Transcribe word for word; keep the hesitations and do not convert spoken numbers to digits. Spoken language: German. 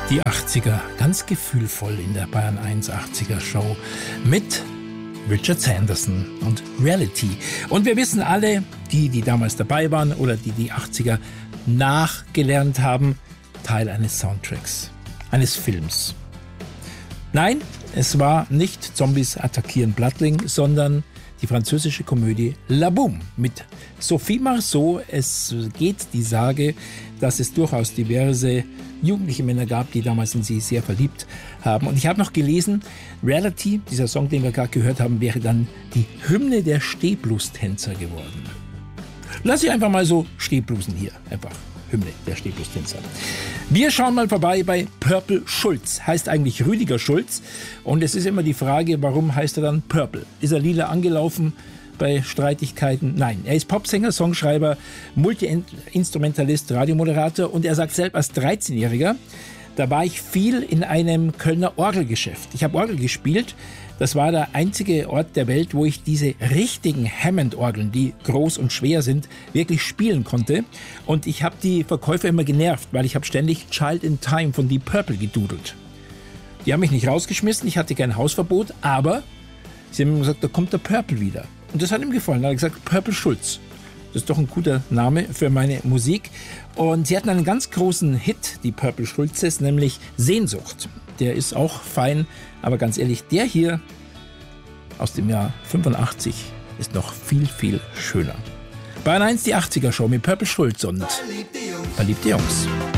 Die achtziger, ganz gefühlvoll in der Bayern eins achtziger Show mit Richard Sanderson und Reality. Und wir wissen alle, die, die damals dabei waren oder die die achtziger nachgelernt haben, Teil eines Soundtracks, eines Films. Nein, es war nicht Zombies attackieren Blattling, sondern die französische Komödie La Boum mit Sophie Marceau. Es geht die Sage, dass es durchaus diverse jugendliche Männer gab, die damals in sie sehr verliebt haben. Und ich habe noch gelesen, Reality, dieser Song, den wir gerade gehört haben, wäre dann die Hymne der Stehblues-Tänzer geworden. Lass ich einfach mal so Stehbluesen hier. Einfach Hymne der Stehblues-Tänzer. Wir schauen mal vorbei bei Purple Schulz. Heißt eigentlich Rüdiger Schulz. Und es ist immer die Frage, warum heißt er dann Purple? Ist er lila angelaufen bei Streitigkeiten? Nein, er ist Popsänger, Songschreiber, Multi-Instrumentalist, Radiomoderator. Und er sagt selbst, als dreizehnjähriger, da war ich viel in einem Kölner Orgelgeschäft. Ich habe Orgel gespielt. Das war der einzige Ort der Welt, wo ich diese richtigen Hammond-Orgeln, die groß und schwer sind, wirklich spielen konnte. Und ich habe die Verkäufer immer genervt, weil ich habe ständig Child in Time von Deep Purple gedudelt. Die haben mich nicht rausgeschmissen, ich hatte kein Hausverbot, aber sie haben gesagt, da kommt der Purple wieder. Und das hat ihm gefallen. Da hat er gesagt, Purple Schulz. Das ist doch ein guter Name für meine Musik. Und sie hatten einen ganz großen Hit, die Purple Schulzes, nämlich Sehnsucht. Der ist auch fein, aber ganz ehrlich, der hier aus dem Jahr fünfundachtzig ist noch viel, viel schöner. Bayern eins, die achtziger Show mit Purple Schulz und Verliebte Jungs.